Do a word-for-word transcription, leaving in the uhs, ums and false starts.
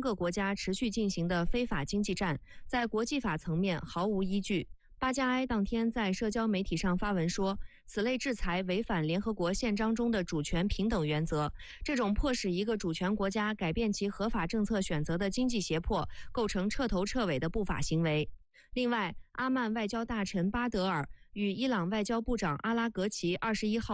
个国家持续进行的非法经济战，在国际法层面毫无依据。巴加埃当天在社交媒体上发文说，此类制裁违反联合国宪章中的主权平等原则，这种迫使一个主权国家改变其合法政策选择的经济胁迫，构成彻头彻尾的不法行为。另外，阿曼外交大臣巴德尔与伊朗外交部长阿拉格齐二十一号